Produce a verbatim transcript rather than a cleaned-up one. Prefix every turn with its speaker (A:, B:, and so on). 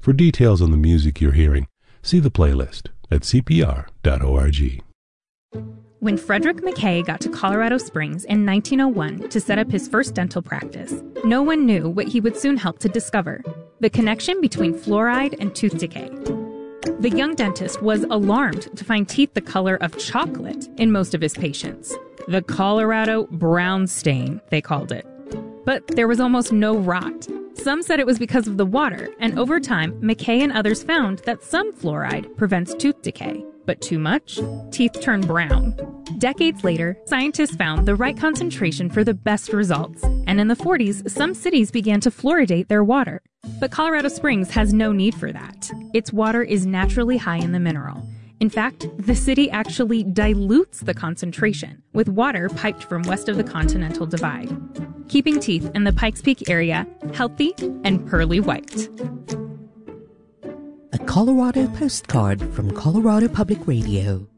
A: For details on the music you're hearing, see the playlist at c p r dot org.
B: When Frederick Mackay got to Colorado Springs in nineteen oh one to set up his first dental practice, no one knew what he would soon help to discover: the connection between fluoride and tooth decay. The young dentist was alarmed to find teeth the color of chocolate in most of his patients. The Colorado brown stain, they called it. But there was almost no rot. Some said it was because of the water, and over time, Mackay and others found that some fluoride prevents tooth decay. But too much? Teeth turn brown. Decades later, scientists found the right concentration for the best results. And in the forties, some cities began to fluoridate their water. But Colorado Springs has no need for that. Its water is naturally high in the mineral. In fact, the city actually dilutes the concentration with water piped from west of the Continental Divide, keeping teeth in the Pikes Peak area healthy and pearly white.
C: A Colorado postcard from Colorado Public Radio.